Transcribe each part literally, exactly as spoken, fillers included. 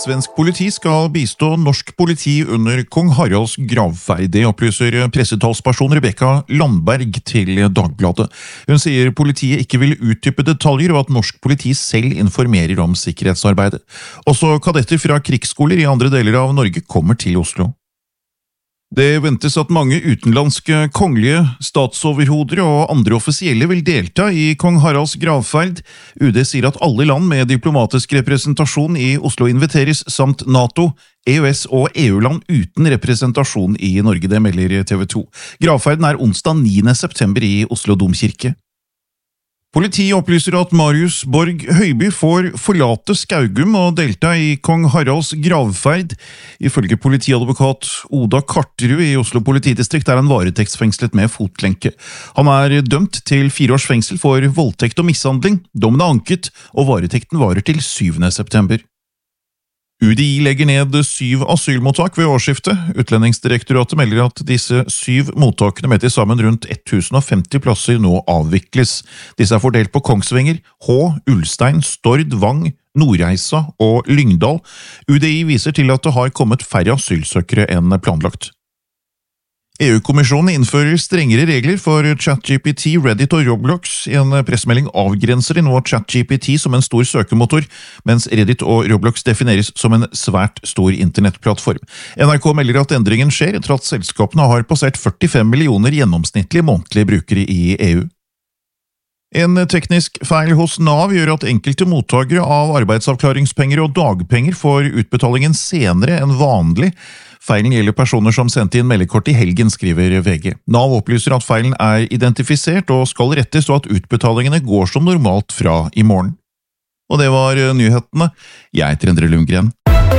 Svensk politi skal bistå norsk politi under kong Haralds gravferd. Det opplyser pressetalsperson Rebecca Landberg til Dagbladet. Hun sier politiet ikke vil utdype detaljer, og at norsk politi selv informerer om sikkerhetsarbeidet. Også kadetter fra krigsskoler i andre deler av Norge kommer til Oslo. Det ventes at mange utenlandske kongelige, statsoverhoder og andre offisielle vil delta i kong Haralds gravferd. U D sier at alle land med diplomatisk representasjon i Oslo inviteres, samt NATO, E U S og E U-land uten representasjon i Norge, det melder T V to. Gravferden er onsdag niende september i Oslo Domkirke. Politiet opplyser at Marius Borg Høiby får forlate Skaugum og delta i kong Haralds gravferd. Ifølge politiadvokat Oda Karterud i Oslo politidistrikt er han varetektsfengslet med fotlenke. Han er dømt til fire års fengsel for voldtekt og mishandling. Dommen er anket, og varetekten varer til syvende september. U D I legger ned syv asylmottak ved årsskiftet. Utlendingsdirektoratet melder at disse syv mottakene med til sammen rundt tusen og femti plasser nå avvikles. Disse er fordelt på Kongsvinger, Hå, Ulstein, Stord, Vang, Nordreisa og Lyngdal. U D I viser til at det har kommet færre asylsøkere enn planlagt. E U-kommisjonen innfører strengere regler for ChatGPT, Reddit og Roblox. I en pressemelding avgrenser de nå ChatGPT som en stor søkemotor, mens Reddit og Roblox defineres som en svært stor internettplattform. N R K melder at endringen skjer etter at selskapene har passert førtifem millioner gjennomsnittlige månedlige brukere i E U. En teknisk feil hos Nav gjør at enkelte mottagere av arbeidsavklaringspenger og dagpenger får utbetalingen senere enn vanlig. Feilen gjelder personer som sendte inn meldekort i helgen, skriver V G. Nav opplyser at feilen er identifisert og skal rettes, og at utbetalingene går som normalt fra i morgen. Og det var nyhetene. Jeg heter Endre Lundgren.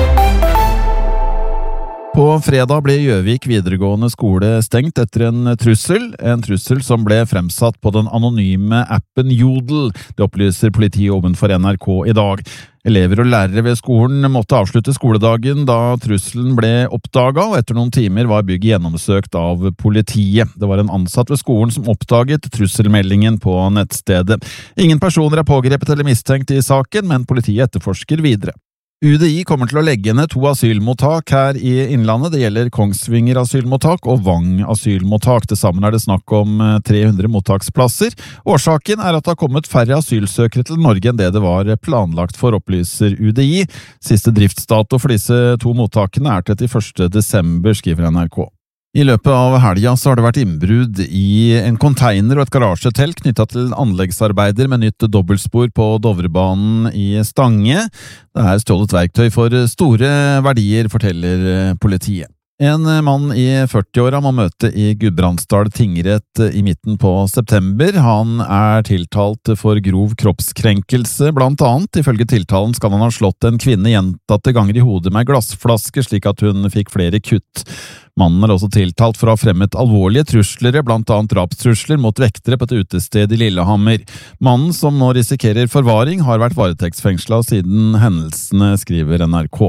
På fredag ble Gjøvik videregående skole stengt etter en trussel, en trussel som ble fremsatt på den anonyme appen Jodel. Det opplyser politiet ovenfor N R K i dag. Elever og lærere ved skolen måtte avslutte skoledagen da trusselen ble oppdaget, og etter noen timer var bygget gjennomsøkt av politiet. Det var en ansatt ved skolen som oppdaget trusselmeldingen på nettstedet. Ingen personer er pågrepet eller mistenkt i saken, men politiet etterforsker videre. U D I kommer til å legge ned to asylmottak her i Innlandet. Det gjelder Kongsvinger asylmottak og Vang asylmottak. Til sammen er det snakk om tre hundre mottaksplasser. Årsaken er at det har kommet færre asylsøkere til Norge enn det det var planlagt for, opplyser U D I. Siste driftsdato for disse to mottakene er trettiførste desember, skriver N R K. I løpet av helga så har det vært innbrudd i en container og et garasjetelt knyttet til anleggsarbeider med nytt dobbeltspor på Dovrebanen i Stange. Det er stjålet verktøy for store verdier, forteller politiet. En mann i førtiåra må møte i Gudbrandsdal tingrett i midten på september. Han er tiltalt for grov kroppskrenkelse, blant annet. Ifølge tiltalen skal han ha slått en kvinne gjentatte ganger i hodet med glassflasker, slik at hun fikk flere kutt. Mannen er også tiltalt for å ha fremmet alvorlige trusler, blant annet drapstrusler mot vektere på et utested i Lillehammer. Mannen, som nå risikerer forvaring, har vært varetektsfengslet siden hendelsene, skriver N R K.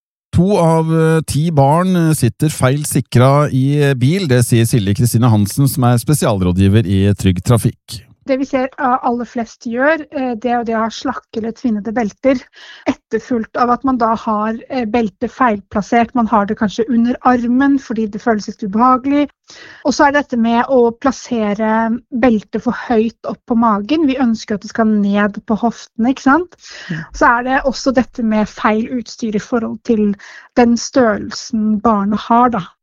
To av ti barn sitter feil sikra i bil, det sier Silje Kristine Hansen, som er spesialrådgiver i Trygg Trafikk. Det vi ser aller flest gjør, det er det å ha slakke eller tvinnede belter, etterfulgt av at man da har beltet feilplassert. Man har det kanskje under armen fordi det føles litt ubehagelig. Og så er det dette med å plassere beltet for høyt opp på magen. Vi ønsker at det skal ned på hoftene, ikke sant? Så er det også dette med feil utstyr i forhold til den størrelsen barnet har, da.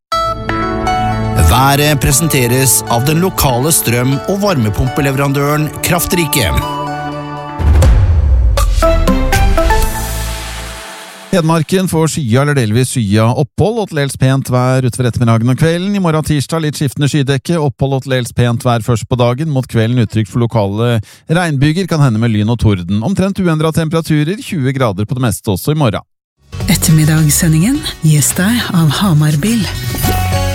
Været presenteres av den lokale strøm- og varmepumpeleverandøren Kraftrike. Hedmarken får skya eller delvis skya opphold og til dels pent vær utover ettermiddagen og kvelden. I morgen tirsdag litt skiftende skydekke, opphold og til dels pent vær først på dagen. Mot kvelden utrygt for lokale regnbyger, kan hende med lyn og torden. Omtrent uendret temperaturer, tjue grader på det meste også i morgen. Ettermiddagssendingen gis deg av Hamar Bil.